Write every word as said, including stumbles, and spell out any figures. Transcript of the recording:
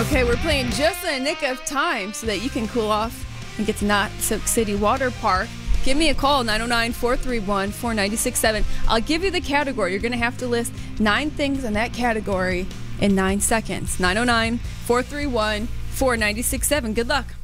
Okay, we're playing just in the nick of time so that you can cool off and get to Knott Silk City Water Park. Give me a call, nine oh nine, four three one, four nine six seven. I'll give you the category. You're going to have to list nine things in that category in nine seconds. nine oh nine, four three one, four nine six seven. Good luck.